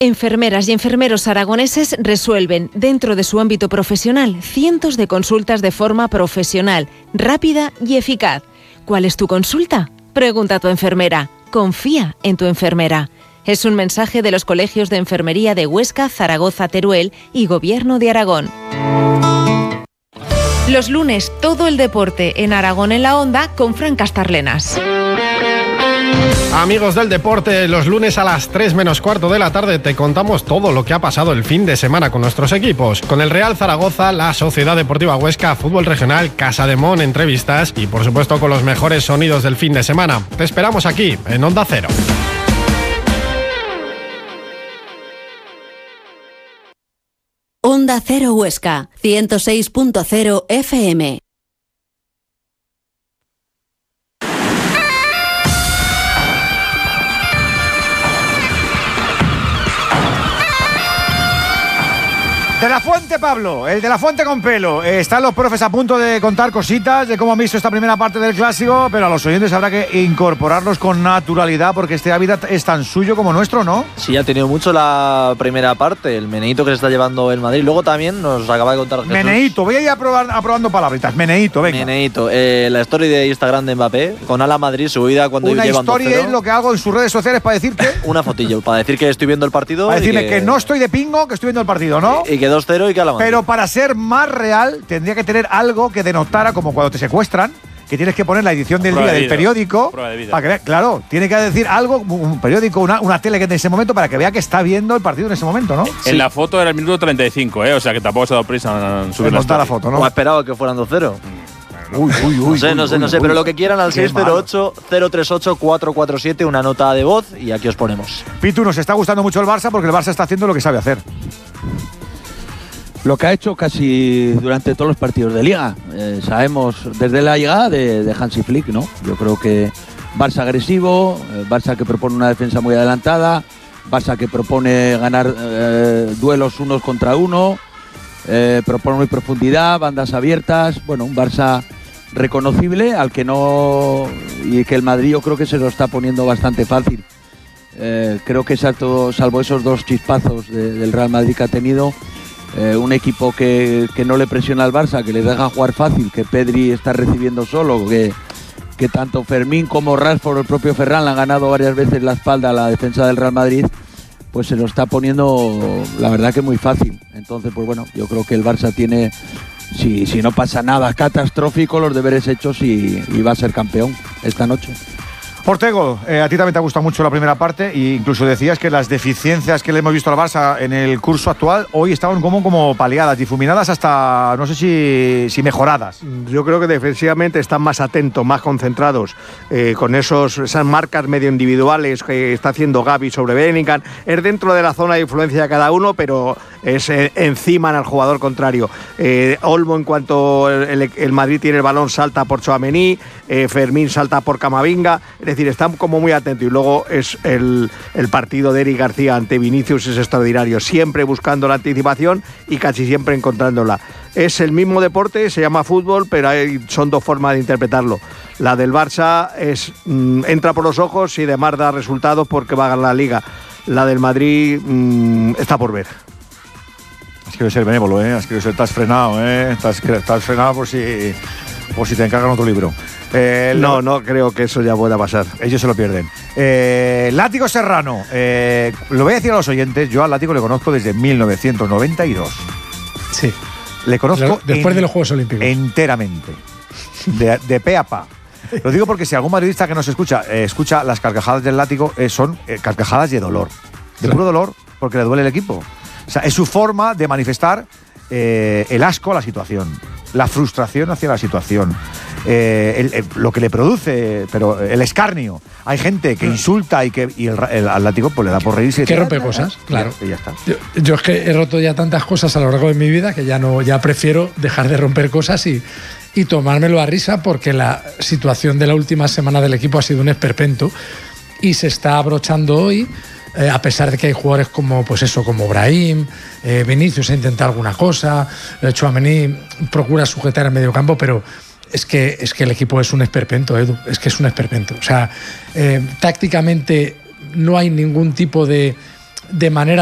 Enfermeras y enfermeros aragoneses resuelven, dentro de su ámbito profesional, cientos de consultas de forma profesional, rápida y eficaz. ¿Cuál es tu consulta? Pregunta a tu enfermera. Confía en tu enfermera. Es un mensaje de los colegios de enfermería de Huesca, Zaragoza, Teruel y Gobierno de Aragón. Los lunes, todo el deporte en Aragón en la Onda con Fran Castarlenas. Amigos del deporte, los lunes a las 3 menos cuarto de la tarde te contamos todo lo que ha pasado el fin de semana con nuestros equipos. Con el Real Zaragoza, la Sociedad Deportiva Huesca, Fútbol Regional, Casa de Mon, entrevistas y por supuesto con los mejores sonidos del fin de semana. Te esperamos aquí, en Onda Cero. Onda Cero Huesca, 106.0 FM. De la Fuente, Pablo, el de la Fuente con pelo. Están los profes a punto de contar cositas de cómo han visto esta primera parte del clásico, pero a los oyentes habrá que incorporarlos con naturalidad porque este hábitat es tan suyo como nuestro, ¿no? Sí, ha tenido mucho la primera parte, el meneíto que se está llevando el Madrid. Luego también nos acaba de contar Jesús. Meneíto, voy a ir aprobando palabritas. Meneíto, venga. Meneíto, la story de Instagram de Mbappé con Ala Madrid subida cuando una llevan 2-0. Una historia es lo que hago en sus redes sociales para decirte. Una fotillo, para decir que estoy viendo el partido. Para decirme que no estoy de pingo, que estoy viendo el partido, ¿no? Y que 2-0 y que Ala Madrid. Pero para ser más real, tendría que tener algo que denotara, como cuando te secuestran, que tienes que poner la edición del día del periódico. Para que vea, claro, tiene que decir algo, un periódico, una tele que en ese momento, para que vea que está viendo el partido en ese momento, ¿no? En la foto era el minuto 35, o sea que tampoco se ha dado prisa en subir la foto, ¿no? O ha esperado que fueran 2-0. No sé, pero lo que quieran al 608-038-447, una nota de voz y aquí os ponemos. Pitu, nos está gustando mucho el Barça porque el Barça está haciendo lo que sabe hacer. Lo que ha hecho casi durante todos los partidos de Liga. Sabemos desde la llegada de Hansi Flick, ¿no? Yo creo que Barça agresivo, Barça que propone una defensa muy adelantada, Barça que propone ganar duelos unos contra uno, propone muy profundidad, bandas abiertas. Bueno, un Barça reconocible al que no. Y que el Madrid yo creo que se lo está poniendo bastante fácil. Creo que salvo esos dos chispazos del Real Madrid que ha tenido. Un equipo que no le presiona al Barça, que le deja jugar fácil, que Pedri está recibiendo solo, que tanto Fermín como Rashford, el propio Ferran, le han ganado varias veces la espalda a la defensa del Real Madrid, pues se lo está poniendo, la verdad que muy fácil. Entonces, pues bueno, yo creo que el Barça tiene, si no pasa nada catastrófico, los deberes hechos y va a ser campeón esta noche. Ortego, a ti también te ha gustado mucho la primera parte e incluso decías que las deficiencias que le hemos visto al Barça en el curso actual hoy estaban como paliadas, difuminadas hasta, no sé si mejoradas. Yo creo que defensivamente están más atentos, más concentrados, con esas marcas medio individuales que está haciendo Gavi sobre Bellingham. Es dentro de la zona de influencia de cada uno, pero es encima al jugador contrario. Olmo, en cuanto el Madrid tiene el balón, salta por Tchouaméni, Fermín salta por Camavinga. Es decir, están como muy atentos. Y luego es el partido de Eric García ante Vinicius es extraordinario, siempre buscando la anticipación y casi siempre encontrándola. Es el mismo deporte, se llama fútbol, pero son dos formas de interpretarlo. La del Barça entra por los ojos y además da resultados porque va a ganar la Liga. La del Madrid está por ver. Has querido ser benévolo, has querido ser, estás frenado, estás frenado por si te encargan otro libro. No creo que eso ya pueda pasar. Ellos se lo pierden. Látigo Serrano. Lo voy a decir a los oyentes. Yo al Látigo le conozco desde 1992. Sí. Le conozco después de los Juegos Olímpicos. Enteramente. De pe a pa. Lo digo porque si algún madridista que nos escucha las carcajadas del Látigo, son carcajadas de dolor. De puro dolor, porque le duele el equipo. O sea, es su forma de manifestar el asco a la situación, la frustración hacia la situación, lo que le produce, pero el escarnio. Hay gente que insulta y el Atlético pues le da por reírse. Que rompe cosas, claro. Y ya está. Yo es que he roto ya tantas cosas a lo largo de mi vida que ya prefiero dejar de romper cosas y tomármelo a risa, porque la situación de la última semana del equipo ha sido un esperpento y se está abrochando hoy. A pesar de que hay jugadores como Brahim, Vinicius intenta alguna cosa, Tchouaméni procura sujetar el mediocampo, pero es que el equipo es un esperpento, Edu, es que es un esperpento. O sea, tácticamente no hay ningún tipo de manera